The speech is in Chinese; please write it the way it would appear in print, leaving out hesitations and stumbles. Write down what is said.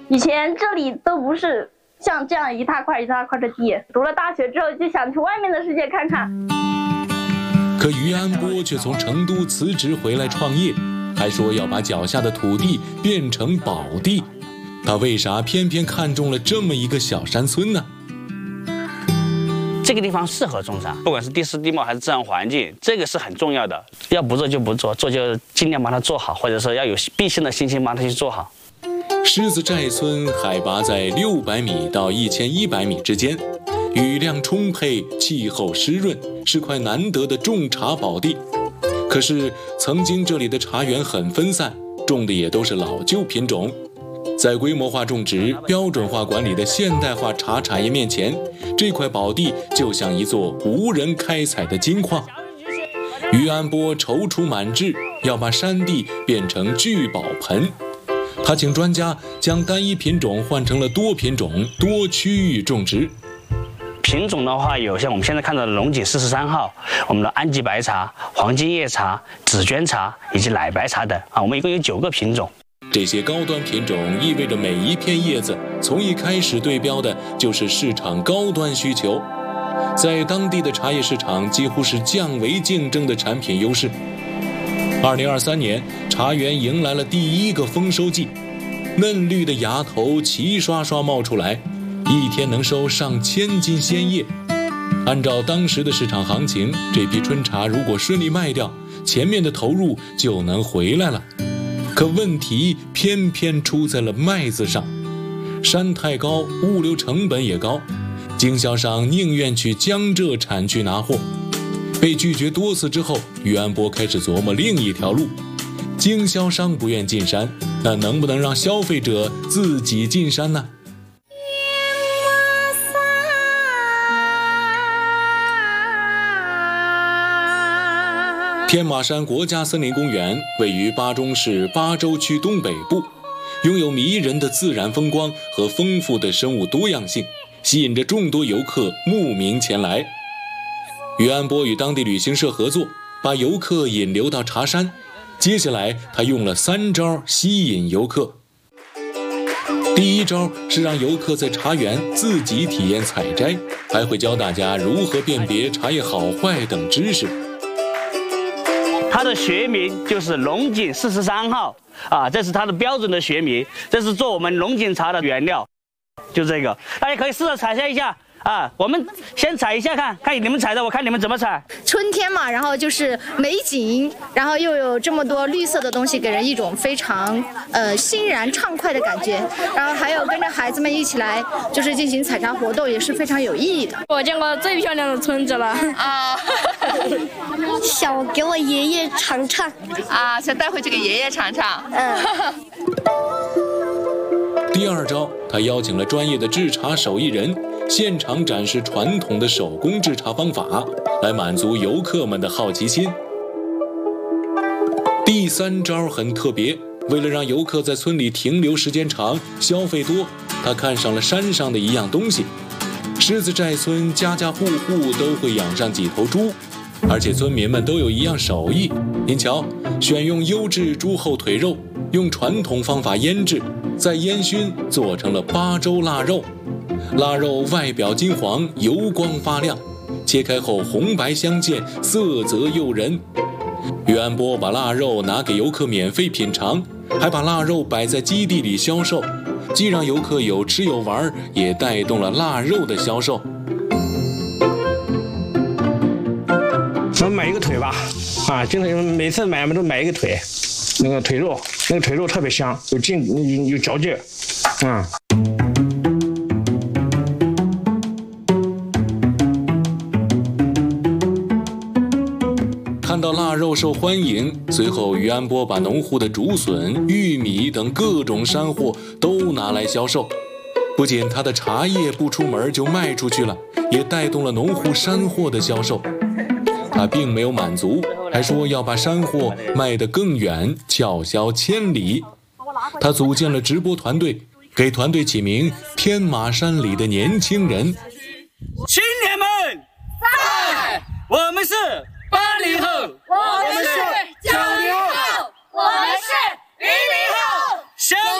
以前这里都不是像这样一大块一大块的地，读了大学之后就想去外面的世界看看。 可于安波却从成都辞职回来创业，还说要把脚下的土地变成宝地。他为啥偏偏看中了这么一个小山村呢？ 这个地方适合种茶，不管是地势地貌还是自然环境，这个是很重要的。要不做就不做，做就尽量把它做好，或者说要有毕生的信心把它去做好。 狮子寨村海拔在600米到1100米之间，雨量充沛，气候湿润，是块难得的种茶宝地。可是曾经这里的茶园很分散，种的也都是老旧品种。在规模化种植、标准化管理的现代化茶产业面前，这块宝地就像一座无人开采的金矿。于安波踌躇满志，要把山地变成聚宝盆。他请专家将单一品种换成了多品种、多区域种植。 品种的话，有像我们现在看到的龙井43号，我们的安吉白茶、黄金叶茶、紫鹃茶以及奶白茶等啊，我们一共有9个品种。 这些高端品种意味着每一片叶子从一开始对标的就是市场高端需求，在当地的茶叶市场几乎是降维竞争的产品优势。2023年，茶园迎来了第一个丰收季，嫩绿的芽头齐刷刷冒出来，一天能收上千斤鲜叶。按照当时的市场行情，这批春茶如果顺利卖掉，前面的投入就能回来了。可问题偏偏出在了麦子上，山太高，物流成本也高，经销商宁愿去江浙产区拿货。被拒绝多次之后，于安波开始琢磨另一条路。经销商不愿进山，那能不能让消费者自己进山呢？天马山国家森林公园位于巴中市巴州区东北部，拥有迷人的自然风光和丰富的生物多样性，吸引着众多游客慕名前来。于安波与当地旅行社合作，把游客引流到茶山。接下来他用了3招吸引游客。第一招是让游客在茶园自己体验采摘，还会教大家如何辨别茶叶好坏等知识。 它的学名就是龙井43号啊，这是它的标准的学名，这是做我们龙井茶的原料，就这个，大家可以试着采一下啊。我们先采一下看你们采的，我看你们怎么采。 春天嘛，然后就是美景，然后又有这么多绿色的东西，给人一种非常欣然畅快的感觉。然后还有跟着孩子们一起来，就是进行采茶活动，也是非常有意义的。 我见过最漂亮的村子了啊！ 想给我爷爷尝尝啊，想带回去给爷爷尝尝。 第二招，他邀请了专业的制茶手艺人，现场展示传统的手工制茶方法，来满足游客们的好奇心。第3招很特别，为了让游客在村里停留时间长、消费多，他看上了山上的一样东西。狮子寨村家家户户都会养上几头猪，而且村民们都有一样手艺。您瞧，选用优质猪后腿肉，用传统方法腌制，再烟熏做成了巴州腊肉。腊肉外表金黄，油光发亮，切开后红白相间，色泽诱人。于安波把腊肉拿给游客免费品尝，还把腊肉摆在基地里销售，既让游客有吃有玩，也带动了腊肉的销售。 咱们买一个腿吧，啊，经常每次买都买一个腿，那个腿肉特别香，有嚼劲，啊。 看到腊肉受欢迎，随后于安波把农户的竹笋、玉米等各种山货都拿来销售。不仅他的茶叶不出门就卖出去了，也带动了农户山货的销售。他并没有满足，还说要把山货卖得更远，翘销千里。他组建了直播团队，给团队起名“天马山里的年轻人”。 青年们，在，我们是80后， 我们是90后，我们是00后。